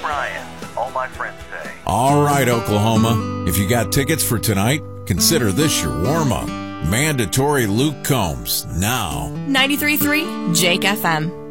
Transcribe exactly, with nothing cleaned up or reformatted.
Ryan, all my friends say. All right, Oklahoma. If you got tickets for tonight, consider this your warm-up. Mandatory Luke Combs, now. ninety-three point three Jake F M.